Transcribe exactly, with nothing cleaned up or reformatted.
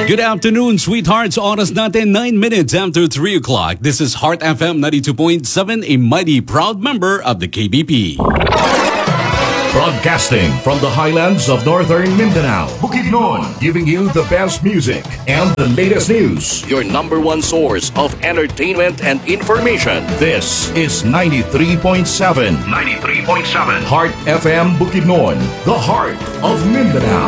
Good afternoon, sweethearts. Oras natin nine minutes after three o'clock. This is Heart F M ninety-two point seven, a mighty proud member of the K B P. Broadcasting from the highlands of northern Mindanao, Bukidnon, giving you the best music and the latest news. Your number one source of entertainment and information. This is ninety-three point seven. ninety-three point seven. Heart F M Bukidnon, the heart of Mindanao.